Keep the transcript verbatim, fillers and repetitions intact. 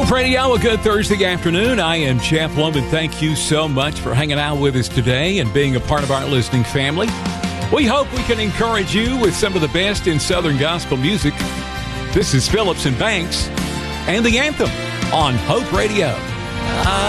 Radio, a good Thursday afternoon. I am Jeff Loman. Thank you so much for hanging out with us today and being a part of our listening family. We hope we can encourage you with some of the best in Southern gospel music. This is Phillips and Banks and the Anthem on Hope Radio.